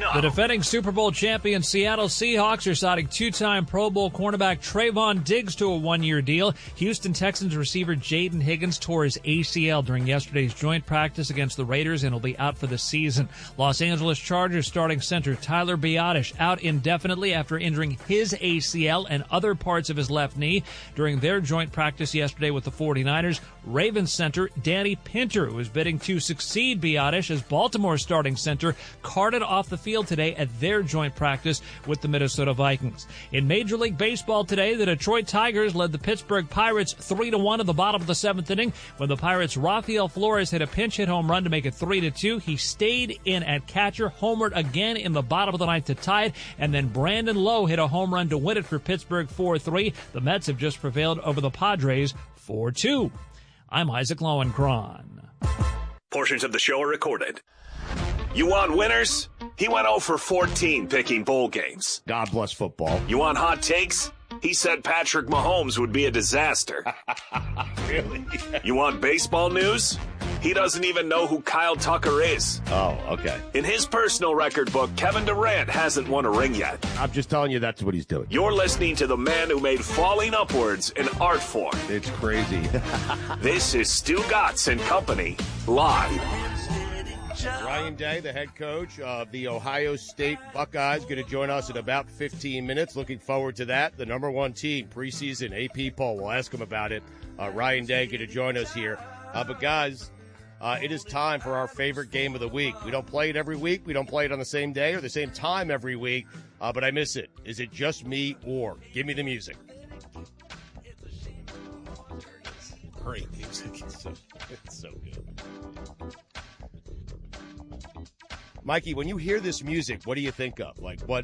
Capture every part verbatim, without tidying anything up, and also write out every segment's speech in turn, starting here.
The defending Super Bowl champion Seattle Seahawks are signing two-time Pro Bowl cornerback Trayvon Diggs to a one-year deal. Houston Texans receiver Jaden Higgins tore his A C L during yesterday's joint practice against the Raiders and will be out for the season. Los Angeles Chargers starting center Tyler Biadasz out indefinitely after injuring his A C L and other parts of his left knee during their joint practice yesterday with the forty-niners. Ravens center Danny Pinter, who is bidding to succeed Biadasz as Baltimore starting center, carted off the field today at their joint practice with the Minnesota Vikings. In Major League Baseball today, the Detroit Tigers led the Pittsburgh Pirates three to one at the bottom of the seventh inning when the Pirates' Rafael Flores hit a pinch hit home run to make it three to two. He stayed in at catcher, homered again in the bottom of the ninth to tie it, and then Brandon Lowe hit a home run to win it for Pittsburgh four three. The Mets have just prevailed over the Padres four two. I'm Isaac Lowenkron. Portions of the show are recorded. You want winners? He went oh for fourteen picking bowl games. God bless football. You want hot takes? He said Patrick Mahomes would be a disaster. Really? You want baseball news? He doesn't even know who Kyle Tucker is. Oh, okay. In his personal record book, Kevin Durant hasn't won a ring yet. I'm just telling you that's what he's doing. You're listening to the man who made falling upwards an art form. It's crazy. This is Stu Gatz and Company, live. Ryan Day, the head coach of the Ohio State Buckeyes, going to join us in about fifteen minutes. Looking forward to that. The number one team, preseason A P poll. We'll ask him about it. Uh, Ryan Day going to join us here. Uh, but, guys, uh, it is time for our favorite game of the week. We don't play it every week. We don't play it on the same day or the same time every week, uh, but I miss it. Is it just me or? Give me the music. Great music. It's so, it's so good. Mikey, when you hear this music, what do you think of? Like, what?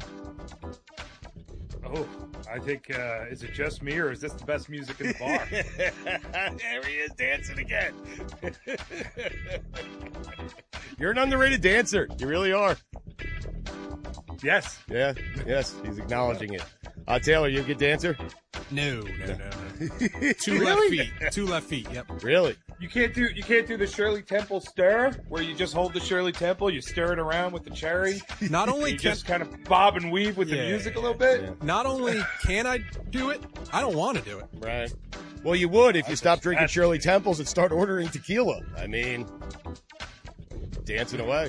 Oh, I think, uh, is it just me or is this the best music in the bar? There he is dancing again. You're an underrated dancer. You really are. Yes. Yeah, yes, he's acknowledging it. Uh, Taylor, you a good dancer? No, no, no, no. Two Really? left feet. Two left feet. Yep. Really? You can't do you can't do the Shirley Temple stir where you just hold the Shirley Temple, you stir it around with the cherry. Not only You can just kind of bob and weave with the Yeah. music a little bit. Yeah. not only can I do it, I don't want to do it. Right. Well, you would if you That's- stopped drinking that's- Shirley Temples and start ordering tequila. I mean, dancing away.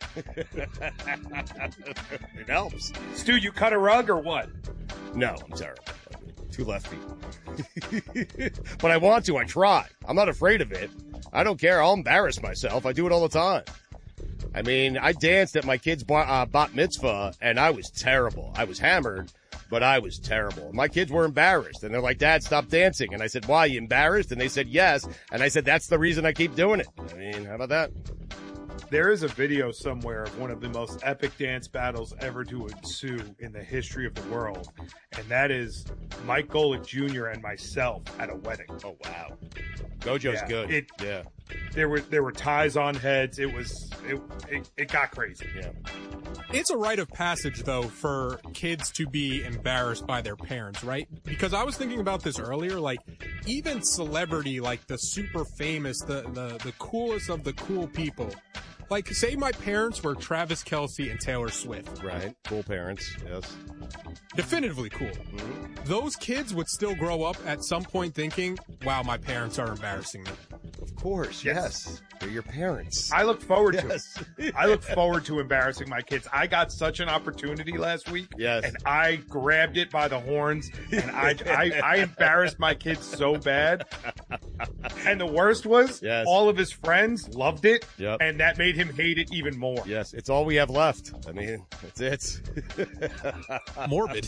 It helps. Stu, you cut a rug or what? No, I'm terrible. I mean, two left feet. But I want to. I try. I'm not afraid of it. I don't care. I'll embarrass myself. I do it all the time. I mean, I danced at my kid's bar, uh, bat mitzvah, and I was terrible. I was hammered, but I was terrible. My kids were embarrassed, and they're like, Dad, stop dancing. And I said, why, you embarrassed? And they said, yes. And I said, that's the reason I keep doing it. I mean, how about that? There is a video somewhere of one of the most epic dance battles ever to ensue in the history of the world, and that is Mike Golick Junior and myself at a wedding. Oh, wow. Gojo's Yeah, good. it- yeah, There were there were ties on heads. It was it it, it got crazy. yeah. It's a rite of passage, though, for kids to be embarrassed by their parents, right? Because I was thinking about this earlier, like, even celebrity, like the super famous, the, the, the coolest of the cool people, like, say my parents were Travis Kelce and Taylor Swift. Right. Cool parents. Yes. Definitively cool. Mm-hmm. Those kids would still grow up at some point thinking, wow, my parents are embarrassing me. Of course. Yes. Yes. They're your parents. I look forward to Yes. it. I look forward to embarrassing my kids. I got such an opportunity last week. Yes. And I grabbed it by the horns and I, I, I embarrassed my kids so bad. And the worst was Yes. all of his friends loved it. Yep. And that made him hate it even more. Yes. It's all we have left. I mean, that's it. Morbid.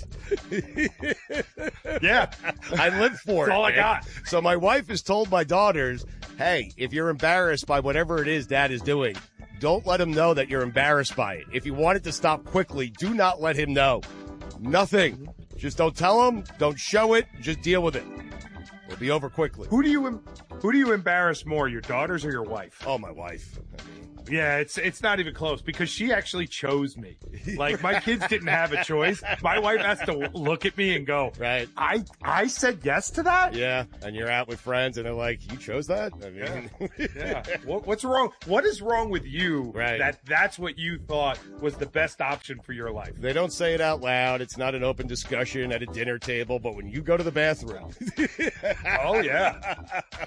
Yeah. I live for That's it. all I man. got. So my wife has told my daughters, hey, if you're embarrassed by whatever it is Dad is doing, don't let him know that you're embarrassed by it. If you want it to stop quickly, do not let him know. Nothing. Just don't tell him. Don't show it. Just deal with it. It'll be over quickly. Who do you em- who do you embarrass more, your daughters or your wife? Oh, my wife. I mean, Yeah, it's it's not even close because she actually chose me. Like, my kids didn't have a choice. My wife has to look at me and go, Right. I I said yes to that? Yeah, and you're out with friends, and they're like, "You chose that." I mean, Yeah. What, what's wrong? What is wrong with you Right. that that's what you thought was the best option for your life? they don't say it out loud. It's not an open discussion at a dinner table. But when you go to the bathroom, Oh, yeah.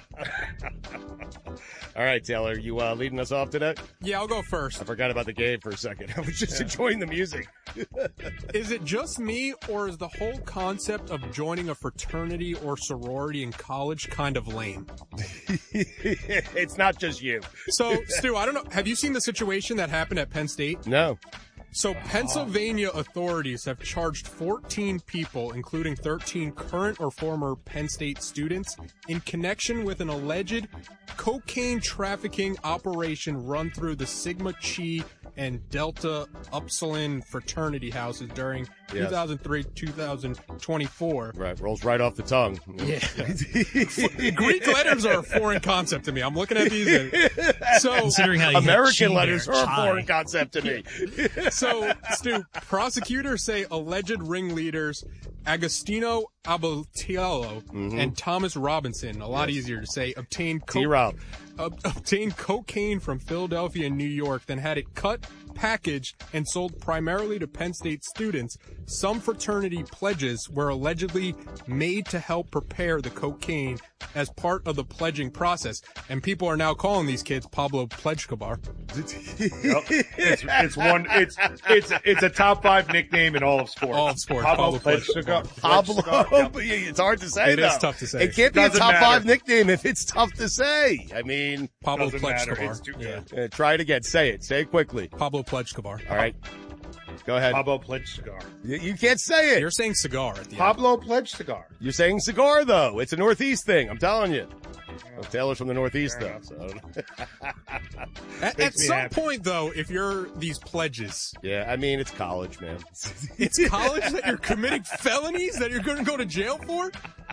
all right, Taylor, you uh, leading us off today? Yeah, I'll go first. I forgot about the game for a second. I was just enjoying the music. Is it just me, or is the whole concept of joining a fraternity or sorority in college kind of lame? It's not just you. So, Stu, I don't know. Have you seen the situation that happened at Penn State? No. So, Pennsylvania authorities have charged fourteen people, including thirteen current or former Penn State students, in connection with an alleged cocaine trafficking operation run through the Sigma Chi and Delta Upsilon fraternity houses during Yes. two thousand three to two thousand twenty-four. Right, rolls right off the tongue. Yeah. Greek letters are a foreign concept to me. I'm looking at these. And, so, Considering how you American have letters chi are a there, foreign chi. concept to me. so, Stu, prosecutors say alleged ringleaders Agostino Abatiello and Thomas Robinson, a lot Yes. easier to say, obtained co- T-Rob. ob- obtained cocaine from Philadelphia and New York, then had it cut, packaged, and sold primarily to Penn State students. Some fraternity pledges were allegedly made to help prepare the cocaine as part of the pledging process. And people are now calling these kids Pablo Pledgecabar. Yep. It's, it's one. It's it's it's a top five nickname in all of sports. All of sports. Pablo Pablo Pledgecabar. Pablo. Pledgecabar. Yep. It's hard to say, It though. is tough to say. It can't be a Doesn't top matter. five nickname if it's tough to say. I mean, Pablo Doesn't matter. It's Pledgecabar. too Yeah. good. uh, try it again. Say it. Say it quickly. Pablo Pledgecabar. All right. Go ahead. Pablo Pledge Cigar. You, you can't say it. You're saying cigar at the end. Pablo Pledge Cigar. You're saying cigar, though. It's a Northeast thing. I'm telling you. Well, Taylor's from the Northeast, Fair though. enough. So. At, at Makes me some happy. point, though, if you're these pledges, Yeah, I mean, it's college, man. it's college that you're committing felonies that you're going to go to jail for?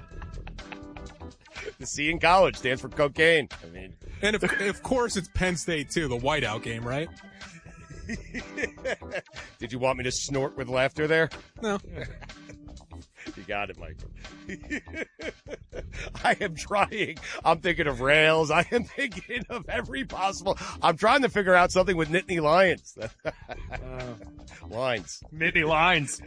The C in college stands for cocaine. I mean, And of, of course, it's Penn State, too, the whiteout game, right? did you want me to snort with laughter there? No. You got it, Mike. I am trying. I'm thinking of rails. I am thinking of every possible. I'm trying to figure out something with Nittany Lions. Lines. Nittany Lines.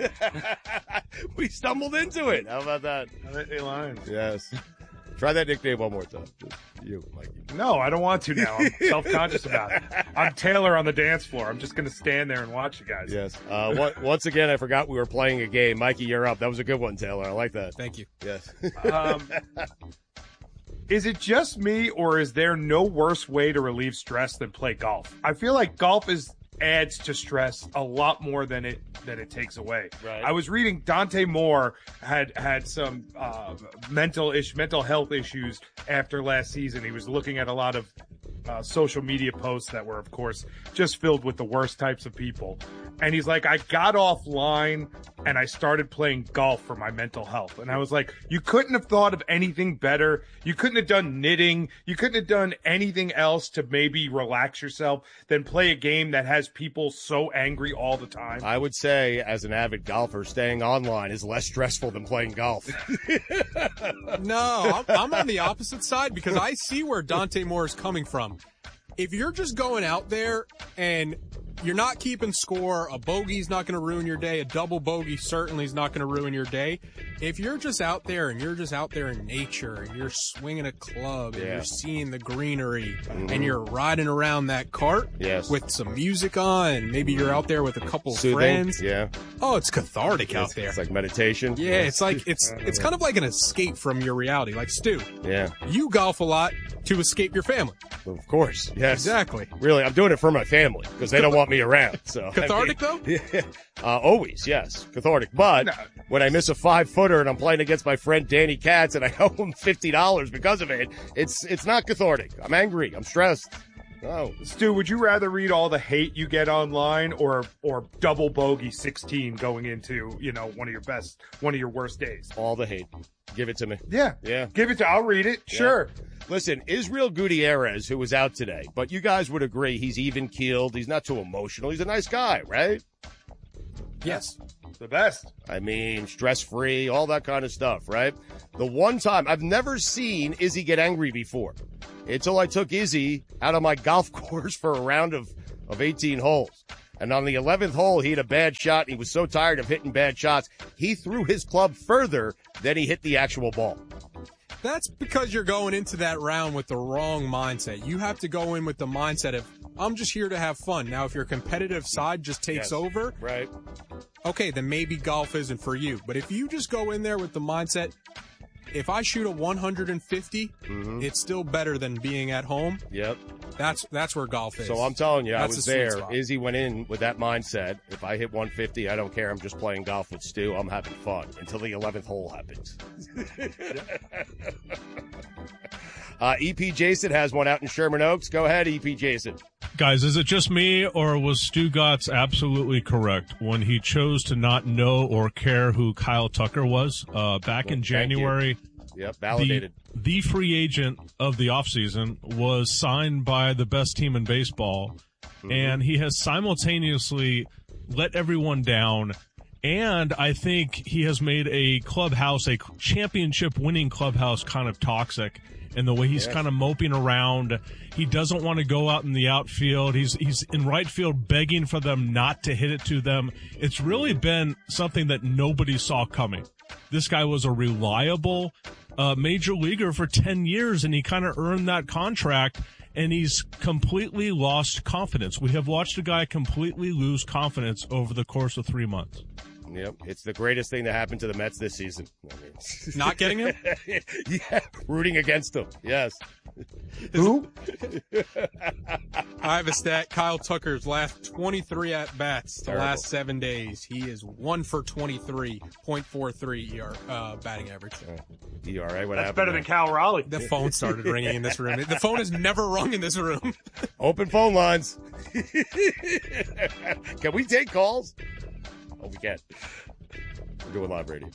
We stumbled into it. How about that? Nittany Lines. Yes. Try that nickname one more time. Just you, Mikey. No, I don't want to now. I'm self-conscious about it. I'm Taylor on the dance floor. I'm just going to stand there and watch you guys. Yes. Uh, what, once again, I forgot we were playing a game. Mikey, you're up. That was a good one, Taylor. I like that. Thank you. Yes. Um, is it just me, or is there no worse way to relieve stress than play golf? I feel like golf is adds to stress a lot more than it than it takes away. Right. I was reading Dante Moore had had some uh, mental ish mental health issues after last season. He was looking at a lot of uh, social media posts that were, of course, just filled with the worst types of people. And he's like, I got offline and I started playing golf for my mental health. And I was like, you couldn't have thought of anything better. You couldn't have done knitting. You couldn't have done anything else to maybe relax yourself than play a game that has people so angry all the time. I would say, as an avid golfer, staying online is less stressful than playing golf. No, I'm, I'm on the opposite side because I see where Dante Moore is coming from. If you're just going out there and you're not keeping score, a bogey's not going to ruin your day, a double bogey certainly is not going to ruin your day. If you're just out there and you're just out there in nature and you're swinging a club and Yeah. you're seeing the greenery and you're riding around that cart Yes. with some music on, and maybe you're out there with a couple Soothing. friends. Yeah. Oh, it's cathartic out It's, there. it's like meditation. Yeah, it's like it's it's kind of like an escape from your reality. Like Stu, Yeah. you golf a lot to escape your family. Of course. Yes. Exactly. Really, I'm doing it for my family because they don't want me around. So Cathartic though? Yeah. Uh, always, yes, cathartic. But No. when I miss a five footer and I'm playing against my friend Danny Katz and I owe him fifty dollars because of it, it's it's not cathartic. I'm angry. I'm stressed. Oh. Stu, would you rather read all the hate you get online or or double bogey sixteen going into, you know, one of your best, one of your worst days? All the hate. Give it to me. Yeah. Yeah. Give it to, I'll read it. Yeah. Sure. Listen, Israel Gutierrez, who was out today, but you guys would agree he's even-keeled. He's not too emotional. He's a nice guy, right? Yes. The best. I mean, stress-free, all that kind of stuff, right? The one time, I've never seen Izzy get angry before until I took Izzy out of my golf course for a round of, of eighteen holes. And on the eleventh hole, he had a bad shot. And he was so tired of hitting bad shots, he threw his club further than he hit the actual ball. That's because you're going into that round with the wrong mindset. You have to go in with the mindset of, I'm just here to have fun. Now, if your competitive side just takes Yes. over, Right. okay, then maybe golf isn't for you. But if you just go in there with the mindset, if I shoot a one hundred fifty, Mm-hmm. it's still better than being at home. Yep. That's that's where golf is. So I'm telling you, I That's was the sweet there. spot. Izzy went in with that mindset. If I hit one fifty, I don't care. I'm just playing golf with Stu. I'm having fun until the eleventh hole happens. uh, E P Jason has one out in Sherman Oaks. Go ahead, E P Jason. Guys, is it just me, or was Stu Gotts absolutely correct when he chose to not know or care who Kyle Tucker was uh, back Well, in thank January? Yep, validated. The, the free agent of the offseason was signed by the best team in baseball, Mm-hmm. and he has simultaneously let everyone down. And I think he has made a clubhouse, a championship-winning clubhouse, kind of toxic in the way he's Yes. kind of moping around. He doesn't want to go out in the outfield. He's he's in right field begging for them not to hit it to them. It's really been something that nobody saw coming. This guy was a reliable uh, major leaguer for ten years, and he kind of earned that contract, and he's completely lost confidence. We have watched a guy completely lose confidence over the course of three months. Yep, it's the greatest thing that happened to the Mets this season. I mean, Not getting him? yeah, rooting against them. Yes. Who? I have a stat. Kyle Tucker's last twenty-three at-bats the Terrible. last seven days. He is one for twenty-three point four three E R, uh, batting average. E R A, what That's happened? better there? than Cal Raleigh. The phone started ringing in this room. The phone has never rung in this room. Open phone lines. Can we take calls? Oh, we can. We're doing live radio.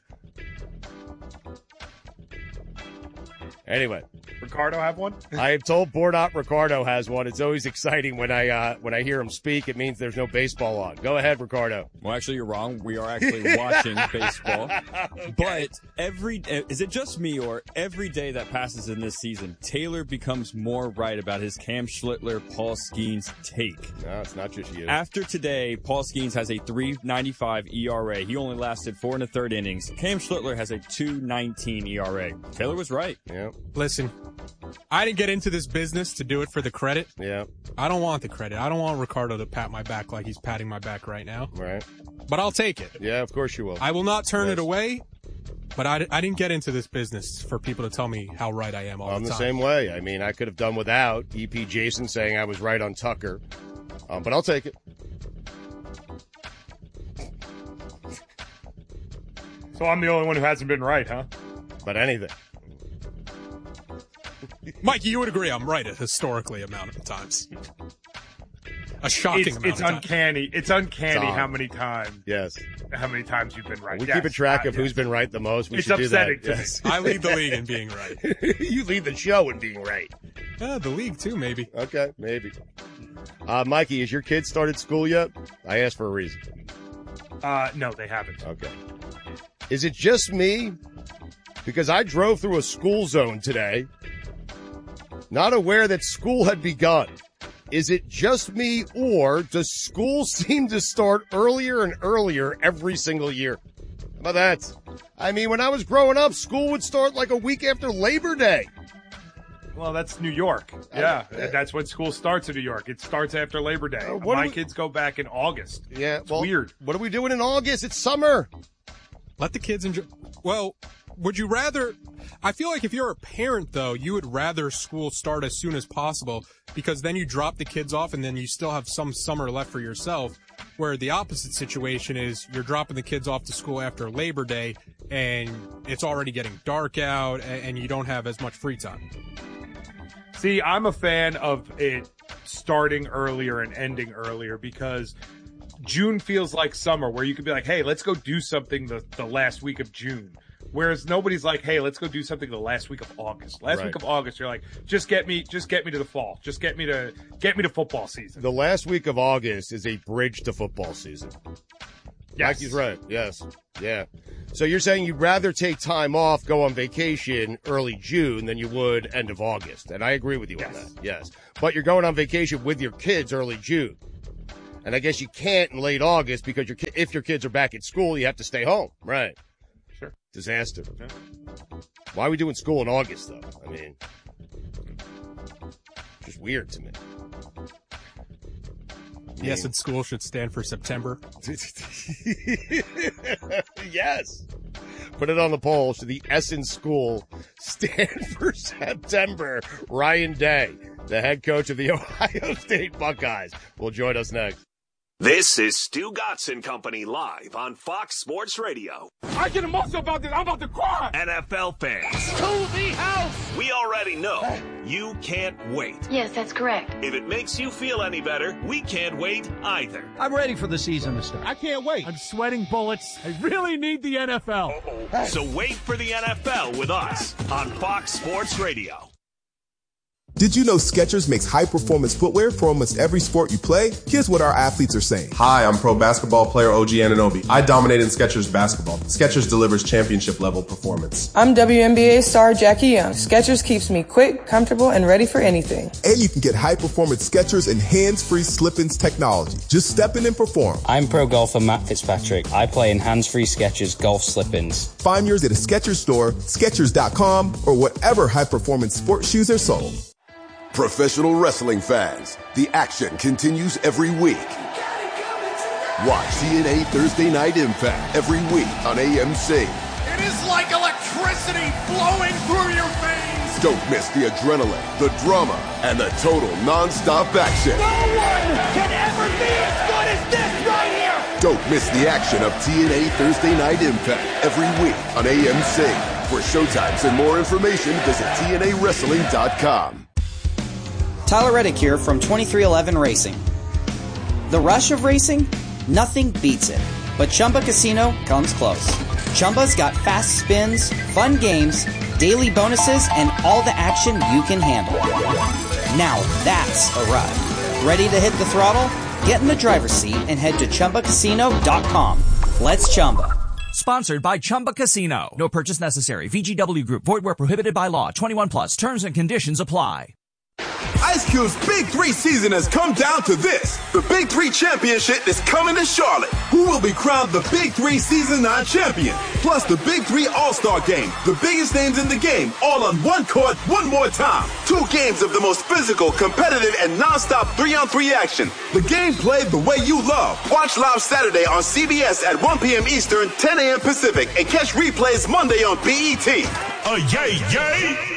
Anyway, Ricardo have one? I have told Bornot Ricardo has one. It's always exciting when I uh, when I hear him speak. It means there's no baseball on. Go ahead, Ricardo. Well, actually, you're wrong. We are actually watching baseball. But every is it just me, or every day that passes in this season, Taylor becomes more right about his Cam Schlittler, Paul Skeens take. No, it's not just you. After today, Paul Skeens has a three ninety-five E R A. He only lasted four and a third innings. Cam Schlittler has a two nineteen E R A. Taylor was right. Yeah, Listen, I didn't get into this business to do it for the credit. yeah, I don't want the credit. I don't want Ricardo to pat my back like he's patting my back right now. right. But I'll take it. Yeah, of course you will. I will not turn Yes. it away. But I, I didn't get into this business for people to tell me how right I am all I'm the the time. same way. I mean, I could have done without E P Jason saying I was right on Tucker, um, but I'll take it. So I'm the only one who hasn't been right, huh? But anything. Mikey, you would agree I'm right a historically amount of times. A shocking It's, amount it's of times. uncanny. It's uncanny It's how odd. many times Yes. how many times you've been right. We Yes, keep a track uh, of who's yes. been right the most. We It's should do that. upsetting to me. Yes. I lead the league in being right. You lead the show in being right. Yeah, the league too, maybe. Okay, maybe. Uh, Mikey, has your kid started school yet? I asked for a reason. Uh, no, they haven't. Okay. Is it just me? Because I drove through a school zone today, not aware that school had begun. Is it just me, or does school seem to start earlier and earlier every single year? How about that? I mean, when I was growing up, school would start like a week after Labor Day. Well, that's New York. Yeah, that's when school starts in New York. It starts after Labor Day. Uh, what My do we- kids go back in August. Yeah, It's weird. What are we doing in August? It's summer. Let the kids enjoy. Well, would you rather? I feel like if you're a parent, though, you would rather school start as soon as possible because then you drop the kids off and then you still have some summer left for yourself. Where the opposite situation is you're dropping the kids off to school after Labor Day and it's already getting dark out and you don't have as much free time. See, I'm a fan of it starting earlier and ending earlier, because June feels like summer, where you could be like, hey, let's go do something the, the last week of June. Whereas nobody's like, hey, let's go do something the last week of August. Last Right. week of August, you're like, just get me, just get me to the fall. Just get me to, get me to football season. The last week of August is a bridge to football season. Yes. Mackey's right. Yes. Yeah. So you're saying you'd rather take time off, go on vacation early June than you would end of August. And I agree with you Yes. on that. Yes. But you're going on vacation with your kids early June. And I guess you can't in late August because your ki- if your kids are back at school, you have to stay home. Right. Sure. Disaster. Why are we doing school in August, though? I mean, just weird to me. Yes, and school should stand for September. Yes. Put it on the poll. Should the Essen School stand for September? Ryan Day, the head coach of the Ohio State Buckeyes, will join us next. This is Stu Gatz and Company live on Fox Sports Radio. I get emotional about this. I'm about to cry. N F L fans, To the house. we already know you can't wait. Yes, that's correct. If it makes you feel any better, we can't wait either. I'm ready for the season to start. I can't wait. I'm sweating bullets. I really need the N F L. So wait for the N F L with us on Fox Sports Radio. Did you know Skechers makes high-performance footwear for almost every sport you play? Here's what our athletes are saying. Hi, I'm pro basketball player O G Anunoby. I dominate in Skechers basketball. Skechers delivers championship-level performance. I'm W N B A star Jackie Young. Skechers keeps me quick, comfortable, and ready for anything. And you can get high-performance Skechers and hands-free slip-ins technology. Just step in and perform. I'm pro golfer Matt Fitzpatrick. I play in hands-free Skechers golf slip-ins. Find yours at a Skechers store, Skechers dot com, or whatever high-performance sports shoes are sold. Professional wrestling fans, the action continues every week. Watch T N A Thursday Night Impact every week on A M C. It is like electricity flowing through your veins. Don't miss the adrenaline, the drama, and the total non-stop action. No one can ever be as good as this right here. Don't miss the action of T N A Thursday Night Impact every week on A M C. For showtimes and more information, visit T N A wrestling dot com. Tyler Reddick here from twenty-three eleven Racing. The rush of racing? Nothing beats it. But Chumba Casino comes close. Chumba's got fast spins, fun games, daily bonuses, and all the action you can handle. Now that's a ride. Ready to hit the throttle? Get in the driver's seat and head to Chumba Casino dot com. Let's Chumba. Sponsored by Chumba Casino. No purchase necessary. V G W Group. Void where prohibited by law. twenty-one plus. Terms and conditions apply. Ice Cube's Big Three season has come down to this. The Big Three Championship is coming to Charlotte. Who will be crowned the Big Three Season nine champion? Plus the Big Three All-Star Game. The biggest names in the game, all on one court, one more time. Two games of the most physical, competitive, and non-stop three-on-three action. The game played the way you love. Watch live Saturday on C B S at one p.m. Eastern, ten a.m. Pacific, and catch replays Monday on B E T. Uh, yay, yay!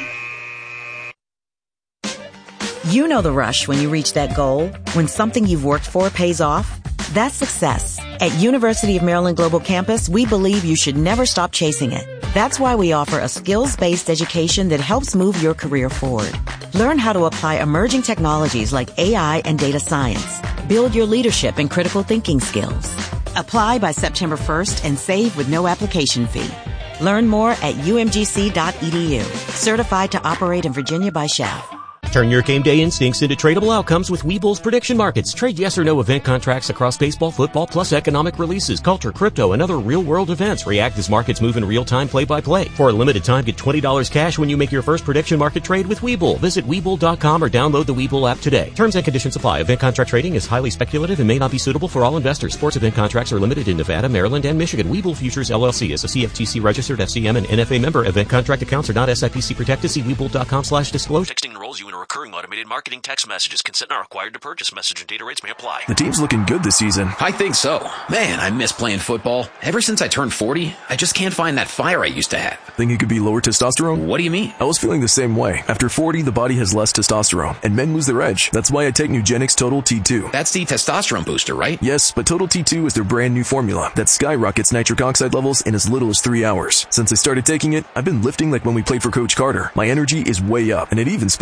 You know the rush when you reach that goal, when something you've worked for pays off. That's success. At University of Maryland Global Campus, we believe you should never stop chasing it. That's why we offer a skills-based education that helps move your career forward. Learn how to apply emerging technologies like A I and data science. Build your leadership and critical thinking skills. Apply by September first and save with no application fee. Learn more at U M G C dot E D U. Certified to operate in Virginia by S H A F. Turn your game day instincts into tradable outcomes with Webull's prediction markets. Trade yes or no event contracts across baseball, football, plus economic releases, culture, crypto, and other real-world events. React as markets move in real time, play-by-play. For a limited time, get twenty dollars cash when you make your first prediction market trade with Webull. Visit Webull dot com or download the Webull app today. Terms and conditions apply. Event contract trading is highly speculative and may not be suitable for all investors. Sports event contracts are limited in Nevada, Maryland, and Michigan. Webull Futures L L C is a C F T C registered F C M and N F A member. Event contract accounts are not S I P C protected. See Webull dot com slash disclosure. Texting enrolls you in a recurring automated marketing text messages. Consent not required to purchase. Message and data rates may apply. The team's looking good this season. I think so. Man, I miss playing football. Ever since I turned forty, I just can't find that fire I used to have. Think it could be lower testosterone? What do you mean? I was feeling the same way. After forty, the body has less testosterone, and men lose their edge. That's why I take Nugenix Total T two. That's the testosterone booster, right? Yes, but Total T two is their brand new formula that skyrockets nitric oxide levels in as little as three hours. Since I started taking it, I've been lifting like when we played for Coach Carter. My energy is way up, and it even spiced up things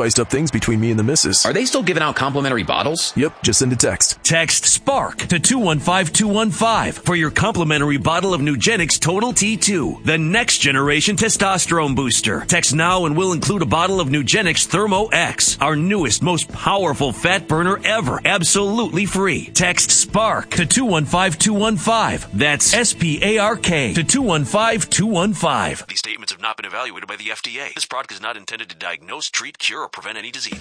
things between me and the missus. Are they still giving out complimentary bottles? Yep, just send a text. Text SPARK to two one five two one five for your complimentary bottle of Nugenix Total T two, the next generation testosterone booster. Text now and we'll include a bottle of Nugenix Thermo X, our newest, most powerful fat burner ever, absolutely free. Text SPARK to two one five two one five. That's S P A R K to two one five two one five. These statements have not been evaluated by the F D A. This product is not intended to diagnose, treat, cure, or prevent any disease.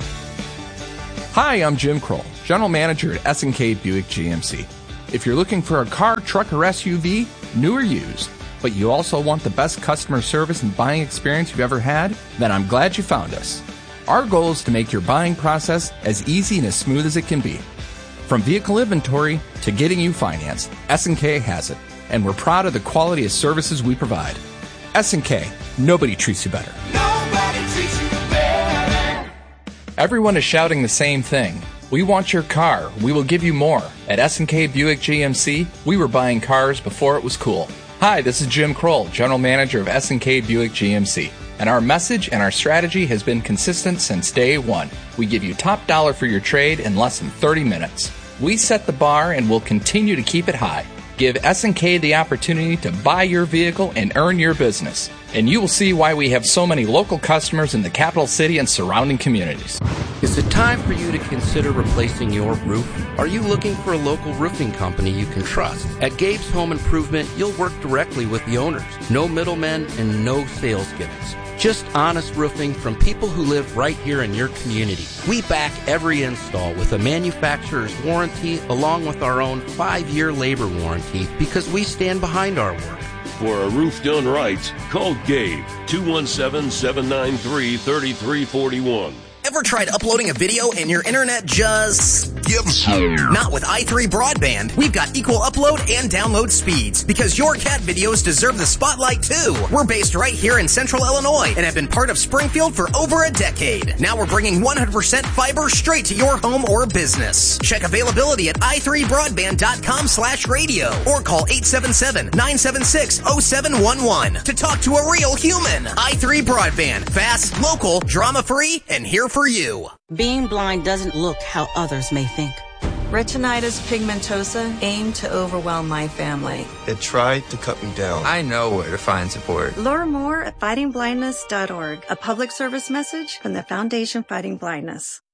Hi, I'm Jim Kroll, General Manager at S and K Buick G M C. If you're looking for a car, truck, or S U V, new or used, but you also want the best customer service and buying experience you've ever had, then I'm glad you found us. Our goal is to make your buying process as easy and as smooth as it can be. From vehicle inventory to getting you financed, S and K has it, and we're proud of the quality of services we provide. S and K, nobody treats you better. Nobody treats you better. Everyone is shouting the same thing. We want your car. We will give you more. At S and K Buick G M C, we were buying cars before it was cool. Hi, this is Jim Kroll, General Manager of S and K Buick G M C. And our message and our strategy has been consistent since day one. We give you top dollar for your trade in less than thirty minutes. We set the bar and will continue to keep it high. Give S and K the opportunity to buy your vehicle and earn your business. And you will see why we have so many local customers in the capital city and surrounding communities. Is it time for you to consider replacing your roof? Are you looking for a local roofing company you can trust? At Gabe's Home Improvement, you'll work directly with the owners. No middlemen and no sales gimmicks. Just honest roofing from people who live right here in your community. We back every install with a manufacturer's warranty along with our own five-year labor warranty because we stand behind our work. For a roof done right, call Gabe, two one seven, seven nine three, three three four one. Ever tried uploading a video and your internet just gives you? Not with i three Broadband. We've got equal upload and download speeds because your cat videos deserve the spotlight too. We're based right here in Central Illinois and have been part of Springfield for over a decade. Now we're bringing one hundred percent fiber straight to your home or business. Check availability at i three broadband dot com slash radio or call eight seven seven, nine seven six, zero seven one one to talk to a real human. i three Broadband. Fast, local, drama-free, and here for you. Being blind doesn't look how others may think. Retinitis pigmentosa aimed to overwhelm my family. It tried to cut me down. I know where to find support. Learn more at fighting blindness dot org, a public service message from the Foundation Fighting Blindness.